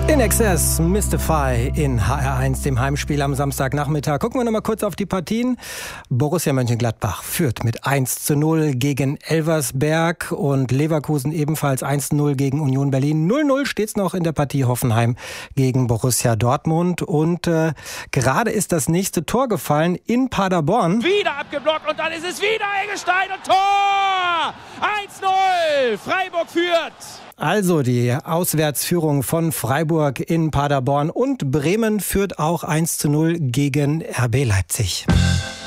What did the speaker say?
In Excess, Mystify in HR1, dem Heimspiel am Samstagnachmittag. Gucken wir noch mal kurz auf die Partien. Borussia Mönchengladbach führt mit 1:0 gegen Elversberg und Leverkusen ebenfalls 1:0 gegen Union Berlin. 0:0 steht's noch in der Partie Hoffenheim gegen Borussia Dortmund. Und gerade ist das nächste Tor gefallen in Paderborn. Wieder abgeblockt und dann ist es wieder Eggestein und Tor! 1:0, Freiburg führt. Also die Auswärtsführung von Freiburg in Paderborn und Bremen führt auch 1:0 gegen RB Leipzig.